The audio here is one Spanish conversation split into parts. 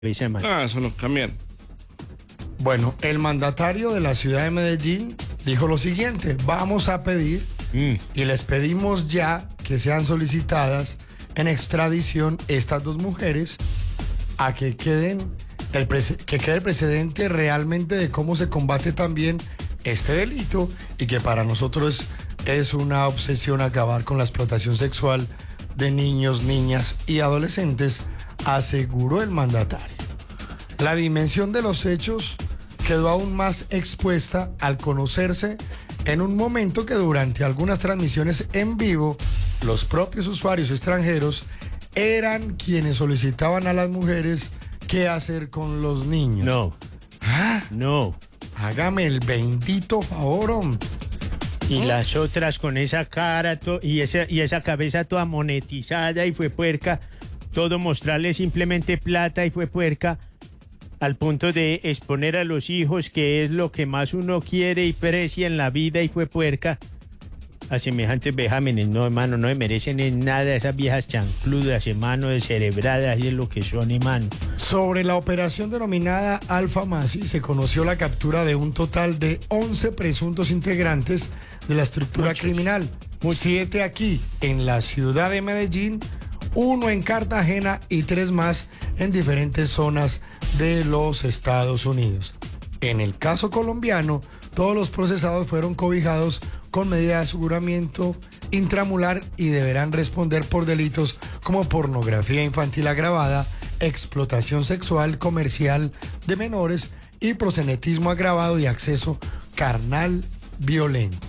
Eso no cambian. Bueno, el mandatario de la ciudad de Medellín dijo lo siguiente: vamos a pedir y les pedimos ya que sean solicitadas en extradición estas dos mujeres a que quede el precedente realmente de cómo se combate también este delito, y que para nosotros es una obsesión acabar con la explotación sexual de niños, niñas y adolescentes, aseguró el mandatario. La dimensión de los hechos quedó aún más expuesta al conocerse en un momento que durante algunas transmisiones en vivo, los propios usuarios extranjeros eran quienes solicitaban a las mujeres qué hacer con los niños. No. ¿Ah? No. Hágame el bendito favor, hombre. Y las otras con esa cara y esa cabeza toda monetizada y fue puerca, todo mostrarle simplemente plata y fue puerca, al punto de exponer a los hijos, que es lo que más uno quiere y precia en la vida, y fue puerca, a semejantes vejámenes. No, hermano, no me merecen nada esas viejas chancludas, hermano, descerebradas, y es lo que son, hermano. Sobre la operación denominada Alfa Masi, se conoció la captura de un total de 11 presuntos integrantes de la estructura criminal. 7 aquí en la ciudad de Medellín, 1 en Cartagena y 3 más en diferentes zonas de los Estados Unidos. En el caso colombiano, todos los procesados fueron cobijados con medida de aseguramiento intramural y deberán responder por delitos como pornografía infantil agravada, explotación sexual comercial de menores y proxenetismo agravado y acceso carnal violento.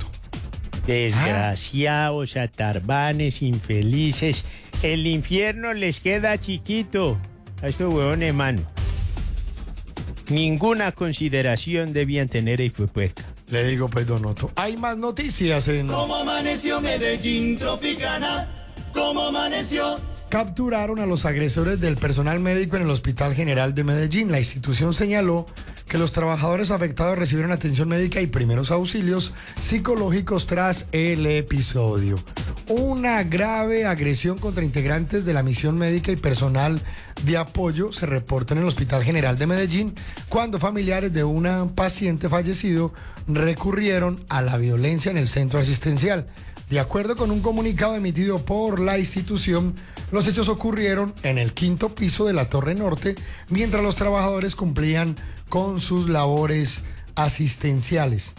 Desgraciados, atarbanes, infelices. El infierno les queda chiquito a estos huevones, hermano. Ninguna consideración debían tener y fue puerca. Le digo, pues, don Otto, hay más noticias en... ¿Cómo amaneció Medellín Tropicana? ¿Cómo amaneció? Capturaron a los agresores del personal médico en el Hospital General de Medellín. La institución señaló que los trabajadores afectados recibieron atención médica y primeros auxilios psicológicos tras el episodio. Una grave agresión contra integrantes de la misión médica y personal de apoyo se reportó en el Hospital General de Medellín cuando familiares de un paciente fallecido recurrieron a la violencia en el centro asistencial. De acuerdo con un comunicado emitido por la institución, los hechos ocurrieron en el 5º piso de la Torre Norte mientras los trabajadores cumplían con sus labores asistenciales.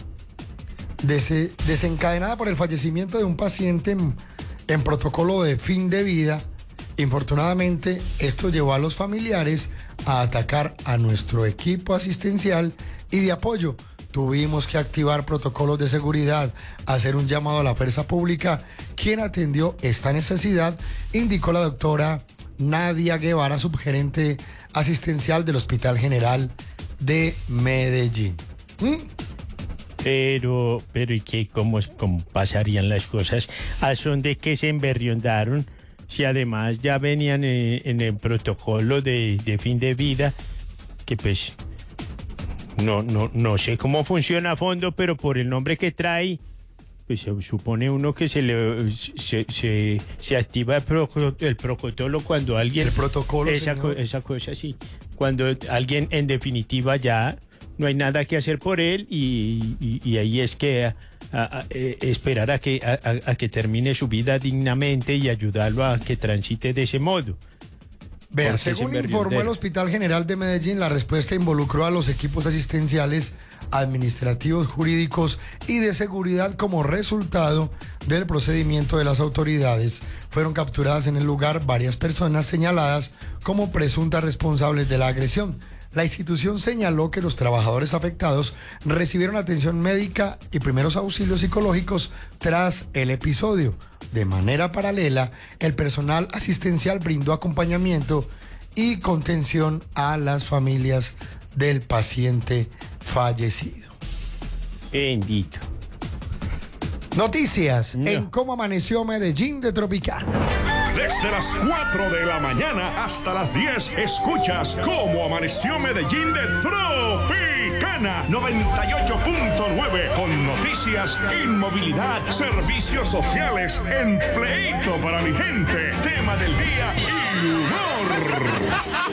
Desencadenada por el fallecimiento de un paciente en protocolo de fin de vida, infortunadamente esto llevó a los familiares a atacar a nuestro equipo asistencial y de apoyo. Tuvimos que activar protocolos de seguridad, hacer un llamado a la fuerza pública, quien atendió esta necesidad, indicó la doctora Nadia Guevara, subgerente asistencial del Hospital General de Medellín. Pero ¿y qué? ¿Cómo pasarían las cosas? ¿A son de que se emberriondaron? Si además ya venían en el protocolo de fin de vida, que pues no sé cómo funciona a fondo, pero por el nombre que trae, pues se supone uno que se activa el protocolo cuando alguien... El protocolo, esa cosa, sí. Cuando alguien en definitiva ya no hay nada que hacer por él y ahí es que esperar a que termine su vida dignamente y ayudarlo a que transite de ese modo. Vea, según informó el Hospital General de Medellín, la respuesta involucró a los equipos asistenciales, administrativos, jurídicos y de seguridad. Como resultado del procedimiento de las autoridades, fueron capturadas en el lugar varias personas señaladas como presuntas responsables de la agresión. La institución señaló que los trabajadores afectados recibieron atención médica y primeros auxilios psicológicos tras el episodio. De manera paralela, el personal asistencial brindó acompañamiento y contención a las familias del paciente fallecido. Bendito. Noticias en Cómo Amaneció Medellín de Tropicana. Desde las 4 de la mañana hasta las 10, escuchas Cómo Amaneció Medellín de Tropicana 98.9, con noticias, inmovilidad, servicios sociales, empleito para mi gente, tema del día y humor.